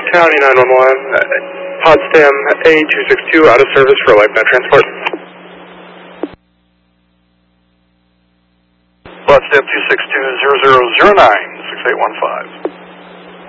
County 911, Potsdam A262 out of service for LifeNet transport. Potsdam 262 0009 6815.